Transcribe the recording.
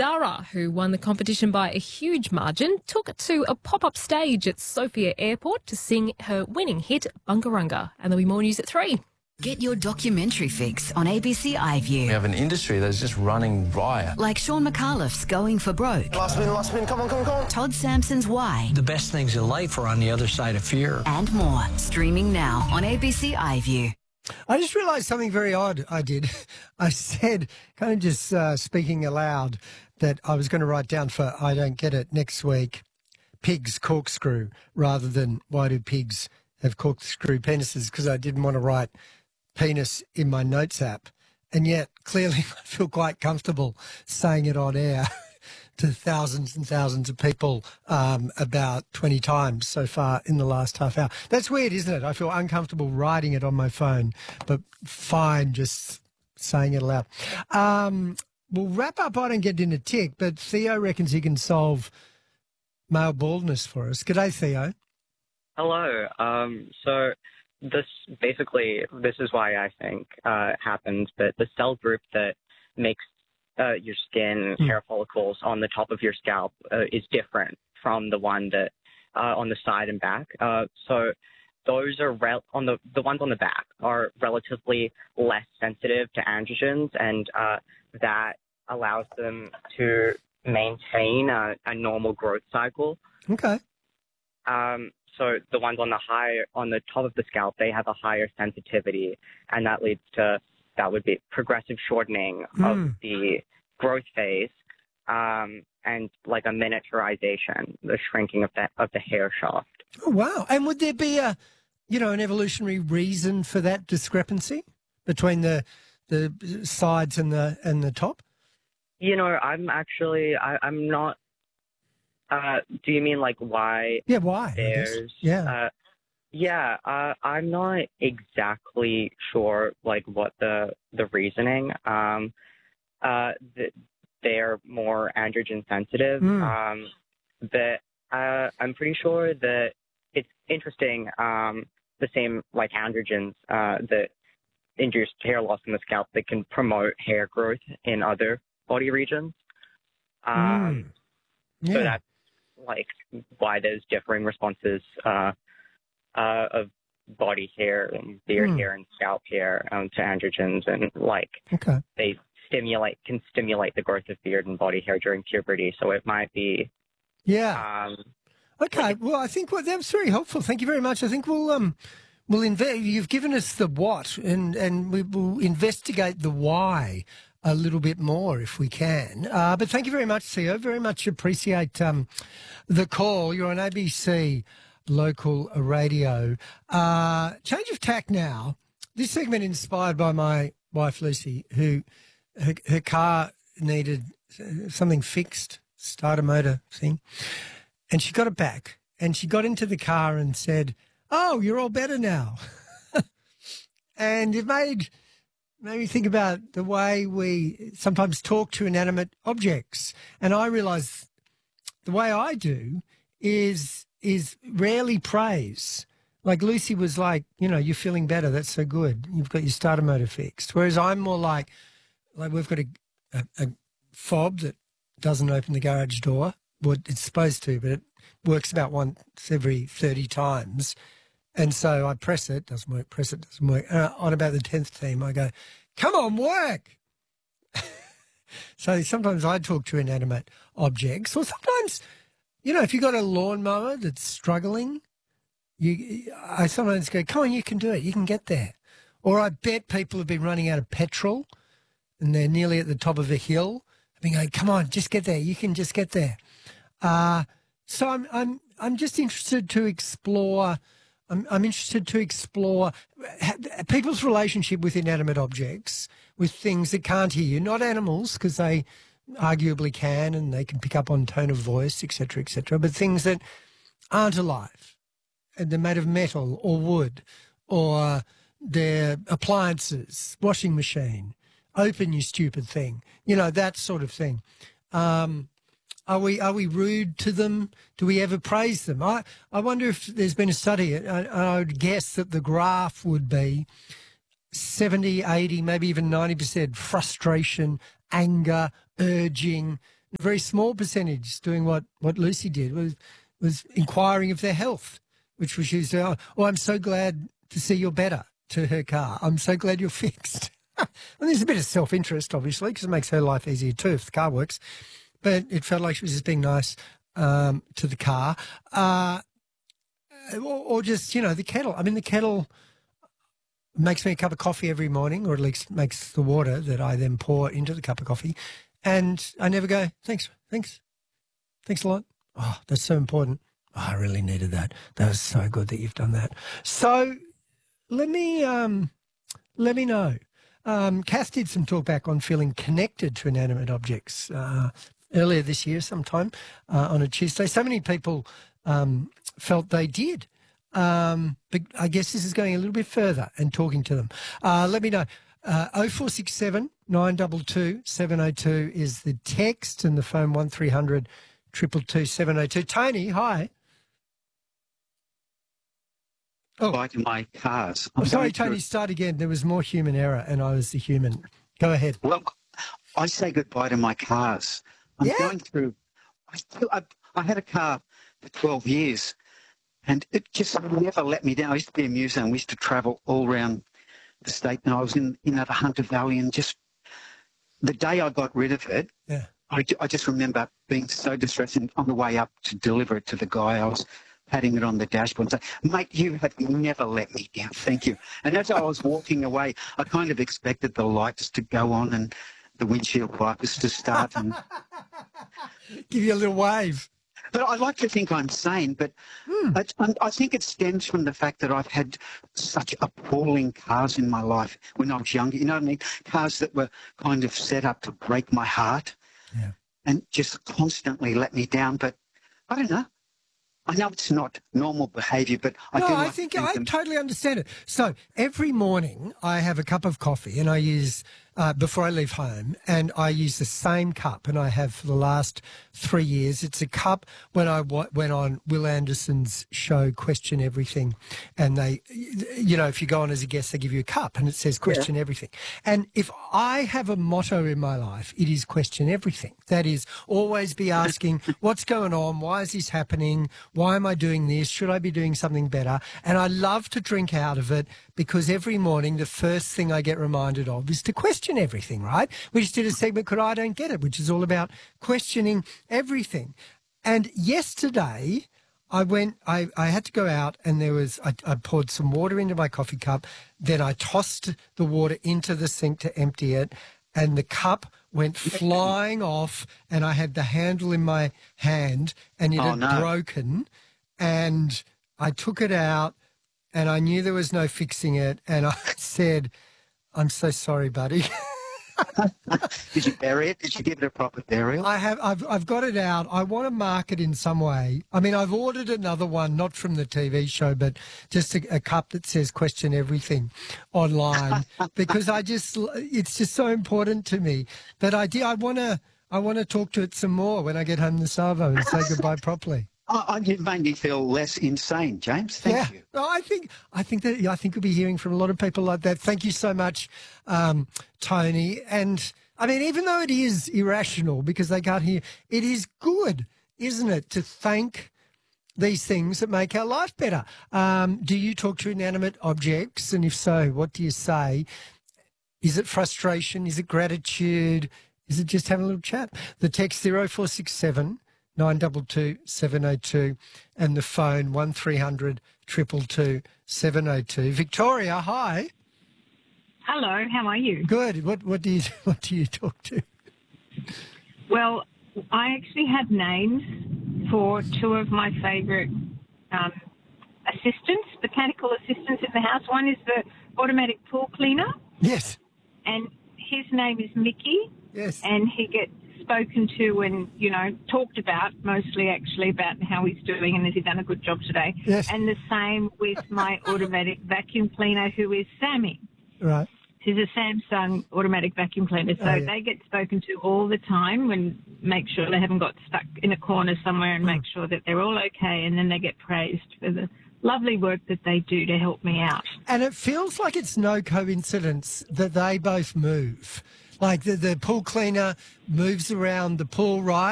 Zara, who won the competition by a huge margin, took to a pop-up stage at Sofia Airport to sing her winning hit, Bungarunga. And there'll be more news at 3. Get your documentary fix on ABC iView. We have an industry that's just running riot. Like Sean McAuliffe's Going for Broke. Last spin, come on. Todd Sampson's Why. The best things in life are on the other side of fear. And more. Streaming now on ABC iView. I just realised something very odd I did. I said, kind of just speaking aloud, that I was going to write down for I Don't Get It next week, pigs corkscrew, rather than why do pigs have corkscrew penises, because I didn't want to write penis in my notes app. And yet, clearly, I feel quite comfortable saying it on air to thousands and thousands of people about 20 times so far in the last half hour. That's weird, isn't it? I feel uncomfortable writing it on my phone, but fine just saying it aloud. We'll wrap up I Don't Get in a tick, but Theo reckons he can solve male baldness for us. G'day, Theo. Hello. So this is why I think it happens, that the cell group that makes your skin, hair follicles on the top of your scalp is different from the one that on the side and back. So those are the ones on the back are relatively less sensitive to androgens, and that allows them to maintain a normal growth cycle. Okay. So the ones on the top of the scalp, they have a higher sensitivity, and that leads to would be progressive shortening of the growth phase, and like a miniaturization, the shrinking of the hair shaft. Oh, wow. And would there be an evolutionary reason for that discrepancy between the sides and the top? I'm not. Do you mean like why? Yeah, why? There's, I'm not exactly sure like what the reasoning. They're more androgen sensitive. But I'm pretty sure that it's interesting. The same like androgens that induce hair loss in the scalp that can promote hair growth in other body regions. So that's like why there's differing responses of body hair and beard hair and scalp hair to androgens, and like they can stimulate the growth of beard and body hair during puberty. So it might be okay. Well, I think that was very helpful. Thank you very much. I think we'll you've given us the what, and we will investigate the why a little bit more if we can. But thank you very much, Theo. Very much appreciate the call. You're on ABC Local Radio. Change of tack now. This segment inspired by my wife, Lucy, who her car needed something fixed, starter motor thing, and she got it back. And she got into the car and said, "Oh, you're all better now." And it made me think about the way we sometimes talk to inanimate objects. And I realised the way I do is rarely praise. Like Lucy was like, you're feeling better. That's so good. You've got your starter motor fixed. Whereas I'm more like we've got a fob that doesn't open the garage door. Well, it's supposed to, but it works about once every 30 times. And so I press it, doesn't work, press it, doesn't work. And on about the 10th time, I go, "Come on, work." So sometimes I talk to inanimate objects, or sometimes, if you've got a lawnmower that's struggling, I sometimes go, "Come on, you can do it, you can get there." Or I bet people have been running out of petrol and they're nearly at the top of a hill. I've been going, "Come on, just get there, you can just get there." So I'm just interested to explore. I'm interested to explore people's relationship with inanimate objects, with things that can't hear you, not animals, because they arguably can and they can pick up on tone of voice, etc., but things that aren't alive, and they're made of metal or wood, or they're appliances, washing machine, open you stupid thing, that sort of thing. Are we rude to them? Do we ever praise them? I wonder if there's been a study. I would guess that the graph would be 70, 80, maybe even 90% frustration, anger, urging, a very small percentage doing what Lucy did, was inquiring of their health, which was used, oh, I'm so glad to see you're better, to her car. I'm so glad you're fixed. And there's a bit of self-interest, obviously, because it makes her life easier too if the car works. But it felt like she was just being nice to the car. Or just, the kettle. I mean, the kettle makes me a cup of coffee every morning, or at least makes the water that I then pour into the cup of coffee. And I never go, thanks a lot. Oh, that's so important. Oh, I really needed that. That was so good that you've done that. So let me know. Kath did some talk back on feeling connected to inanimate objects earlier this year sometime on a Tuesday. So many people felt they did. But I guess this is going a little bit further and talking to them. Let me know. 0467 922 702 is the text, and the phone 1300 222 702. Tony, hi. Oh, Like in my cars. I'm sorry, Tony, start again. There was more human error and I was the human. Go ahead. Well, I say goodbye to my cars. I'm going through, I had a car for 12 years and it just never let me down. I used to be a museum. We used to travel all around the state, and I was in the Hunter Valley, and just the day I got rid of it, I just remember being so distressed, and on the way up to deliver it to the guy, I was patting it on the dashboard and saying, mate, you have never let me down, thank you. And as I was walking away, I kind of expected the lights to go on and the windshield wipers to start. And give you a little wave. But I like to think I'm sane, but I think it stems from the fact that I've had such appalling cars in my life when I was younger. You know what I mean? Cars that were kind of set up to break my heart and just constantly let me down. But I don't know. I know it's not normal behaviour, but I think I totally understand it. So every morning I have a cup of coffee, and I use before I leave home, and I use the same cup, and I have for the last 3 years. It's a cup when I went on Will Anderson's show, Question Everything, and they, if you go on as a guest, they give you a cup, and it says Question Everything. And if I have a motto in my life, it is question everything. That is, always be asking, what's going on? Why is this happening? Why am I doing this? Should I be doing something better? And I love to drink out of it, because every morning the first thing I get reminded of is to question everything, right? We just did a segment called I Don't Get It, which is all about questioning everything. And yesterday I had to go out, and I poured some water into my coffee cup, then I tossed the water into the sink to empty it, and the cup went flying off, and I had the handle in my hand, and it had broken, and I took it out, and I knew there was no fixing it, and I said, I'm so sorry, buddy. Did you bury it? Did you give it a proper burial? I've got it out. I want to mark it in some way. I mean, I've ordered another one, not from the TV show, but just a cup that says Question Everything online, because it's just so important to me that I want to talk to it some more when I get home to Savo and say goodbye properly. You made me feel less insane, James. Thank you. I think you'll be hearing from a lot of people like that. Thank you so much, Tony. And I mean, even though it is irrational because they can't hear, it is good, isn't it, to thank these things that make our life better. Do you talk to inanimate objects? And if so, what do you say? Is it frustration? Is it gratitude? Is it just having a little chat? The text 0467 922 702 and the phone 1300 222 702. Victoria, hi. Hello, how are you? Good. What do you talk to? Well, I actually have names for two of my favourite assistants, mechanical assistants in the house. One is the automatic pool cleaner. Yes. And his name is Mickey. Yes. And he gets spoken to and, talked about, mostly actually about how he's doing and has he done a good job today. Yes. And the same with my automatic vacuum cleaner, who is Sammy. Right. She's a Samsung automatic vacuum cleaner, so they get spoken to all the time and make sure they haven't got stuck in a corner somewhere and make sure that they're all okay, and then they get praised for the lovely work that they do to help me out. And it feels like it's no coincidence that they both move. Like the pool cleaner moves around the pool, right?